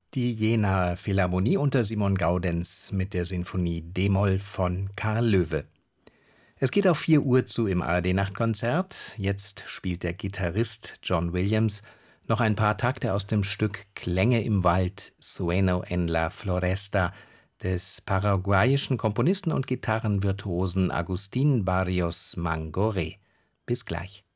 Die Jenaer Philharmonie unter Simon Gaudenz mit der Sinfonie d-Moll von Karl Löwe. Es geht auf 4 Uhr zu im ARD-Nachtkonzert. Jetzt spielt der Gitarrist John Williams noch ein paar Takte aus dem Stück Klänge im Wald, Sueno en la Floresta, des paraguayischen Komponisten und Gitarrenvirtuosen Agustín Barrios Mangoré. Bis gleich.